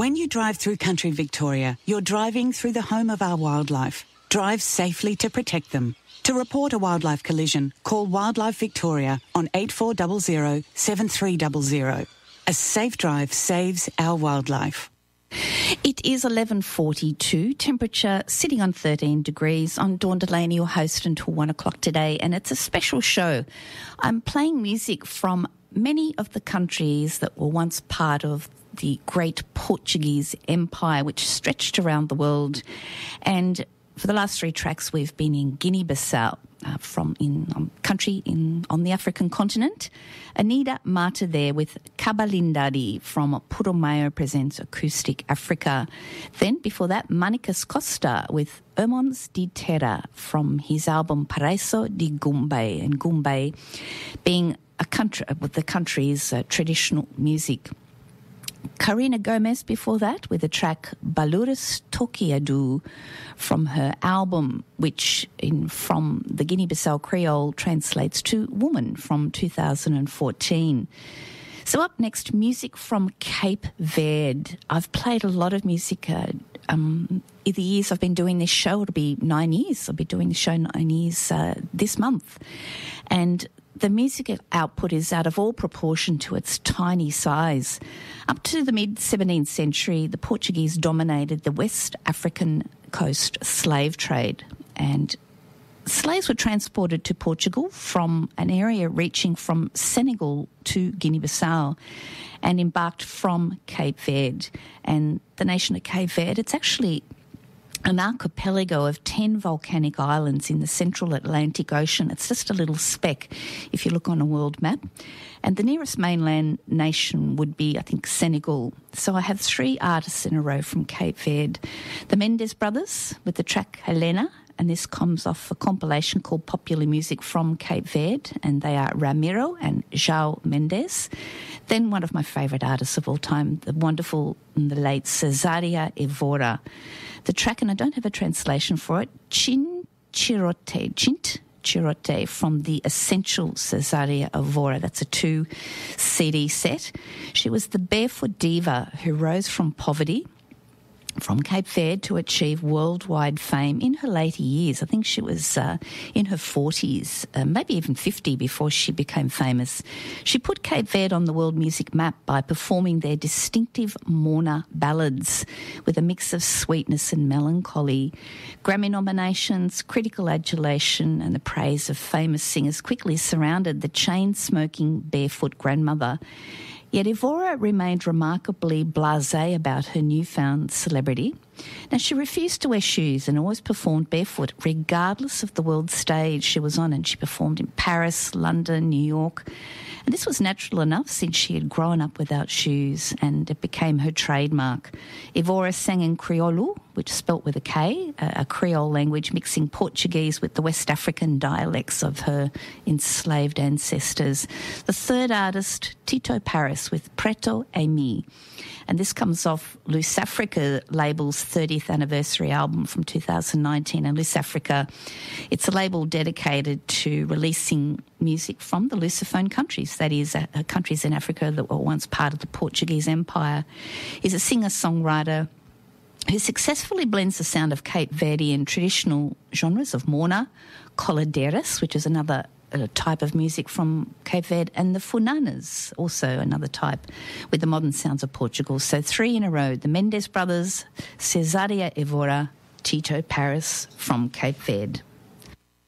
When you drive through country Victoria, you're driving through the home of our wildlife. Drive safely to protect them. To report a wildlife collision, call Wildlife Victoria on 8400 7300. A safe drive saves our wildlife. It is 11:42, temperature sitting on 13 degrees. I'm Dawn Delaney, your host until 1 o'clock today, and it's a special show. I'm playing music from many of the countries that were once part of the great Portuguese Empire, which stretched around the world. And for the last three tracks, we've been in Guinea-Bissau, on the African continent. Anita Mata there with Kabalindadi from Purumayo Presents Acoustic Africa. Then before that, Manicus Costa with Irmãos de Terra from his album Paraíso de Gumbay, and Gumbay being the country's traditional music. Karina Gomez before that with the track Baluras Tokiadu from her album, which from the Guinea-Bissau Creole translates to Woman, from 2014. So up next, music from Cape Verde. I've played a lot of music the years I've been doing this show. It'll be 9 years. I'll be doing the show 9 years this month. And the music output is out of all proportion to its tiny size. Up to the mid-17th century, the Portuguese dominated the West African coast slave trade, and slaves were transported to Portugal from an area reaching from Senegal to Guinea-Bissau and embarked from Cape Verde. And the nation of Cape Verde, it's actually an archipelago of 10 volcanic islands in the central Atlantic Ocean. It's just a little speck if you look on a world map. And the nearest mainland nation would be, I think, Senegal. So I have three artists in a row from Cape Verde. The Mendes brothers with the track Helena, and this comes off a compilation called Popular Music from Cape Verde, and they are Ramiro and João Mendes. Then one of my favourite artists of all time, the wonderful and the late Cesaria Evora. The track, and I don't have a translation for it, Chint Chirote from the Essential Cesaria Evora. That's a 2 CD set. She was the barefoot diva who rose from poverty from Cape Verde to achieve worldwide fame in her later years. I think she was in her 40s, maybe even 50 before she became famous. She put Cape Verde on the world music map by performing their distinctive Morna ballads with a mix of sweetness and melancholy. Grammy nominations, critical adulation and the praise of famous singers quickly surrounded the chain-smoking barefoot grandmother. Yet Evora remained remarkably blasé about her newfound celebrity. Now, she refused to wear shoes and always performed barefoot regardless of the world stage she was on, and she performed in Paris, London, New York. And this was natural enough since she had grown up without shoes, and it became her trademark. Evora sang in Crioulo, which is spelt with a K, a Creole language mixing Portuguese with the West African dialects of her enslaved ancestors. The third artist, Tito Paris, with Preto e Mi. And this comes off Luce Africa label's 30th anniversary album from 2019. And Luce Africa, it's a label dedicated to releasing music from the Lusophone countries, that is, countries in Africa that were once part of the Portuguese Empire. He's a singer-songwriter who successfully blends the sound of Cape Verdean traditional genres of Morna, Coladeras, which is another type of music from Cape Verde, and the Funanas, also another type, with the modern sounds of Portugal. So three in a row, the Mendes brothers, Cesaria Evora, Tito Paris from Cape Verde.